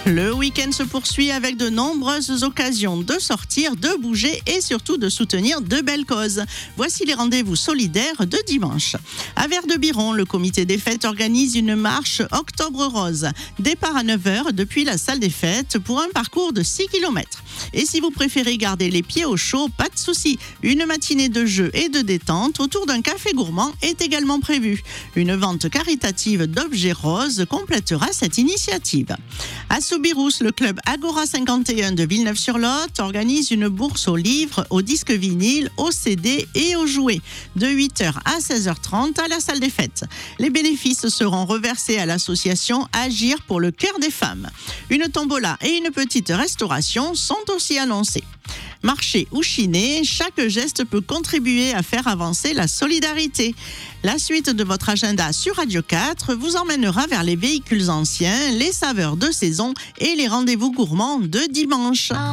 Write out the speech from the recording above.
Le week-end se poursuit avec de nombreuses occasions de sortir, de bouger et surtout de soutenir de belles causes. Voici les rendez-vous solidaires de dimanche. À Vert-de-Biron, le comité des fêtes organise une marche Octobre Rose. Départ à 9h depuis la salle des fêtes pour un parcours de 6 km. Et si vous préférez garder les pieds au chaud, pas de souci. Une matinée de jeux et de détente autour d'un café gourmand est également prévue. Une vente caritative d'objets roses complétera cette initiative. À Soubirous, le club Agora 51 de Villeneuve-sur-Lot organise une bourse aux livres, aux disques vinyles, aux CD et aux jouets de 8h à 16h30 à la salle des fêtes. Les bénéfices seront reversés à l'association Agir pour le cœur des femmes. Une tombola et une petite restauration sont aussi annoncées. Marché ou chiner, chaque geste peut contribuer à faire avancer la solidarité. La suite de votre agenda sur Radio 4 vous emmènera vers les véhicules anciens, les saveurs de saison et les rendez-vous gourmands de dimanche.